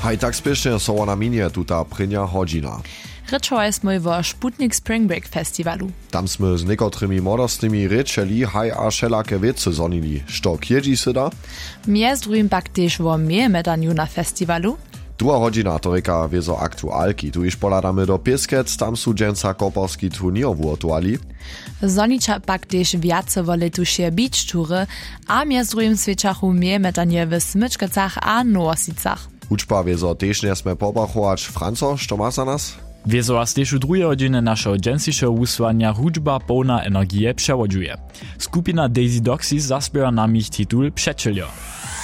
Haj tak spiesznie so ona minie tuta prynja hodzina. Ryczała smoj wo Sputnik Spring Break Festiwalu. Tam sme z niekotrymi młodostnymi ryczeli haj a szelakie wiece zonili. Što kjedzi se da? Mie z drugim pak też wo medanju na festiwalu. Druga hodzina to reka wiezo aktualki. Tu iż poladamy do Pieskec, tam su dżęca koparski turnier wurtuali. Zonicza pak też wiace wo letušie beach tury, a mie z drugim sweczachu medanie w Smyczkecach a Nowosicach. Uczpa wiezo też nie sme pobachować. Franco, što ma za nas? Wiezo a stež u druhej hodiny našeho džensišeho wysłania hudžba pełna energie przewodzuje. Skupina Daisy Doxys zaspieva nam ich titul Przeczelio.